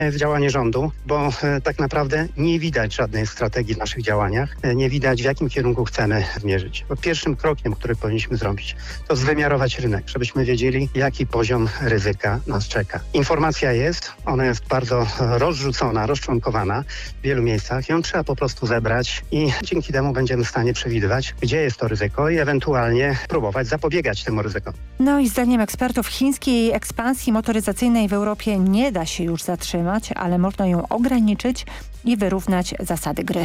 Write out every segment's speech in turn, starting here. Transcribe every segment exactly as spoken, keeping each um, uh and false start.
w działanie rządu, bo tak naprawdę nie widać żadnej strategii w naszych działaniach, nie widać w jakim kierunku chcemy zmierzyć. Bo pierwszym krokiem, który powinniśmy zrobić, to zwymiarować rynek, żebyśmy wiedzieli, jaki poziom ryzyka nas czeka. Informacja jest, ona jest bardzo rozrzucona, rozczłonkowana w wielu miejscach. Ją trzeba po prostu zebrać i dzięki temu będziemy w stanie przewidywać, gdzie jest to ryzyko i ewentualnie próbować zapobiegać temu ryzykom. No i zdaniem ekspertów chińskiej ekspansji motoryzacyjnej w Europie nie da się już zatrzymać, ale można ją ograniczyć i wyrównać zasady gry.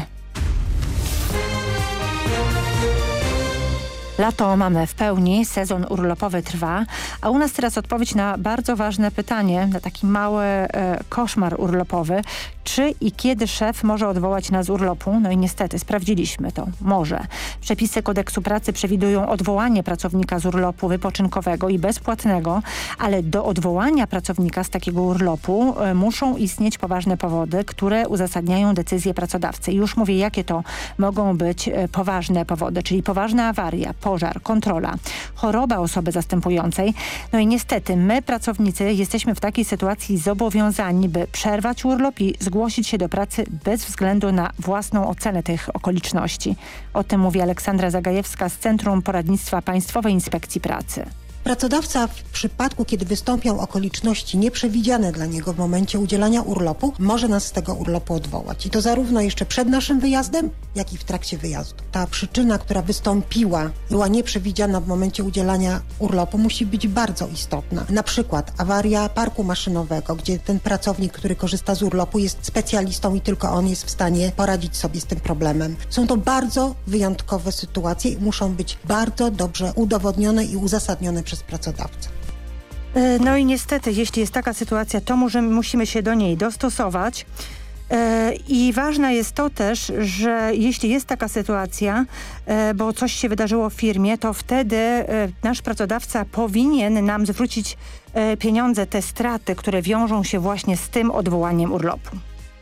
Lato mamy w pełni, sezon urlopowy trwa, a u nas teraz odpowiedź na bardzo ważne pytanie, na taki mały e, koszmar urlopowy. Czy i kiedy szef może odwołać nas z urlopu? No i niestety sprawdziliśmy to. Może. Przepisy kodeksu pracy przewidują odwołanie pracownika z urlopu wypoczynkowego i bezpłatnego, ale do odwołania pracownika z takiego urlopu e, muszą istnieć poważne powody, które uzasadniają decyzję pracodawcy. I już mówię, jakie to mogą być e, poważne powody, czyli poważna awaria, pożar, kontrola, choroba osoby zastępującej. No i niestety my, pracownicy, jesteśmy w takiej sytuacji zobowiązani, by przerwać urlop i zgłosić się do pracy bez względu na własną ocenę tych okoliczności. O tym mówi Aleksandra Zagajewska z Centrum Poradnictwa Państwowej Inspekcji Pracy. Pracodawca w przypadku, kiedy wystąpią okoliczności nieprzewidziane dla niego w momencie udzielania urlopu, może nas z tego urlopu odwołać. I to zarówno jeszcze przed naszym wyjazdem, jak i w trakcie wyjazdu. Ta przyczyna, która wystąpiła, była nieprzewidziana w momencie udzielania urlopu, musi być bardzo istotna. Na przykład awaria parku maszynowego, gdzie ten pracownik, który korzysta z urlopu, jest specjalistą i tylko on jest w stanie poradzić sobie z tym problemem. Są to bardzo wyjątkowe sytuacje i muszą być bardzo dobrze udowodnione i uzasadnione przez pracodawcę. No i niestety, jeśli jest taka sytuacja, to możemy, musimy się do niej dostosować. I ważne jest to też, że jeśli jest taka sytuacja, bo coś się wydarzyło w firmie, to wtedy nasz pracodawca powinien nam zwrócić pieniądze, te straty, które wiążą się właśnie z tym odwołaniem urlopu.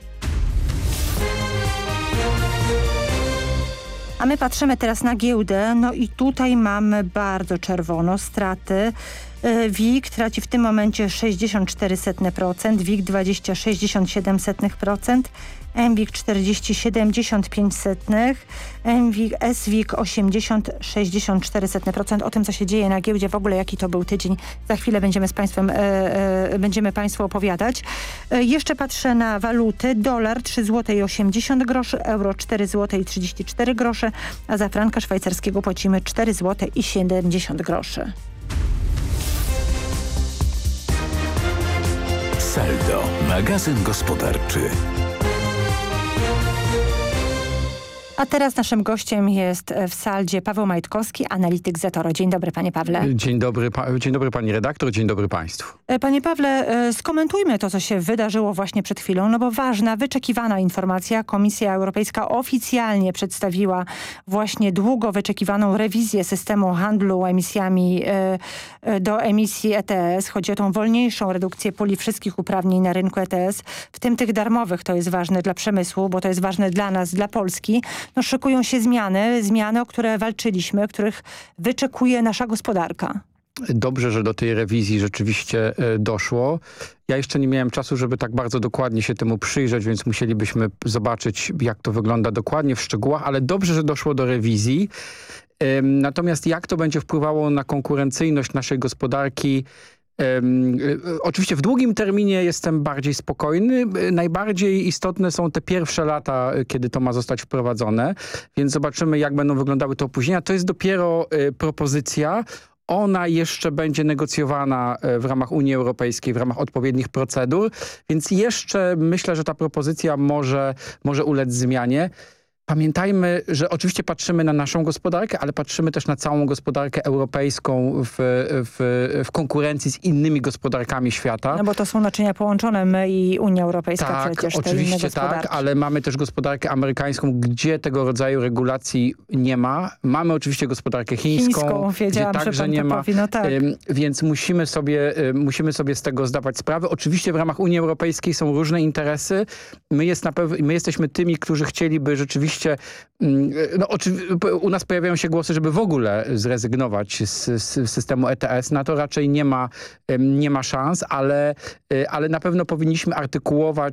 A my patrzymy teraz na giełdę, no i tutaj mamy bardzo czerwono straty. W I K traci w tym momencie sześćdziesiąt cztery procent, W I K dwadzieścia sześćdziesiąt siedem procent, M WIG czterdzieści przecinek siedemdziesiąt pięć, S WIG osiemdziesiąt przecinek sześćdziesiąt cztery procent. O tym, co się dzieje na giełdzie, w ogóle jaki to był tydzień, za chwilę będziemy z Państwem e, e, będziemy Państwu opowiadać. E, jeszcze patrzę na waluty. Dolar trzy złote i osiemdziesiąt groszy, euro cztery złote i trzydzieści cztery grosze, a za franka szwajcarskiego płacimy cztery złote i siedemdziesiąt groszy. Saldo, magazyn gospodarczy. A teraz naszym gościem jest w Saldzie Paweł Majtkowski, analityk Zetoro. Dzień dobry, panie Pawle. Dzień dobry, pa- dzień dobry pani redaktor, dzień dobry państwu. Panie Pawle, skomentujmy to, co się wydarzyło właśnie przed chwilą, no bo ważna, wyczekiwana informacja. Komisja Europejska oficjalnie przedstawiła właśnie długo wyczekiwaną rewizję systemu handlu emisjami do emisji E T S. Chodzi o tą wolniejszą redukcję puli wszystkich uprawnień na rynku E T S, w tym tych darmowych. To jest ważne dla przemysłu, bo to jest ważne dla nas, dla Polski. No, szykują się zmiany, zmiany, o które walczyliśmy, których wyczekuje nasza gospodarka. Dobrze, że do tej rewizji rzeczywiście doszło. Ja jeszcze nie miałem czasu, żeby tak bardzo dokładnie się temu przyjrzeć, więc musielibyśmy zobaczyć, jak to wygląda dokładnie w szczegółach, ale dobrze, że doszło do rewizji. Natomiast jak to będzie wpływało na konkurencyjność naszej gospodarki? Um, oczywiście w długim terminie jestem bardziej spokojny. Najbardziej istotne są te pierwsze lata, kiedy to ma zostać wprowadzone, więc zobaczymy, jak będą wyglądały te opóźnienia. To jest dopiero y, propozycja. Ona jeszcze będzie negocjowana w ramach Unii Europejskiej, w ramach odpowiednich procedur, więc jeszcze myślę, że ta propozycja może, może ulec zmianie. Pamiętajmy, że oczywiście patrzymy na naszą gospodarkę, ale patrzymy też na całą gospodarkę europejską w, w, w konkurencji z innymi gospodarkami świata. No bo to są naczynia połączone, my i Unia Europejska tak, przecież. Oczywiście tak, ale mamy też gospodarkę amerykańską, gdzie tego rodzaju regulacji nie ma. Mamy oczywiście gospodarkę chińską, chińską gdzie także nie ma. Powie, no tak. Więc musimy sobie, musimy sobie z tego zdawać sprawę. Oczywiście w ramach Unii Europejskiej są różne interesy. My, jest na pew- my jesteśmy tymi, którzy chcieliby rzeczywiście oczywiście no, u nas pojawiają się głosy, żeby w ogóle zrezygnować z, z systemu E T S. Na to raczej nie ma, nie ma szans, ale, ale na pewno powinniśmy artykułować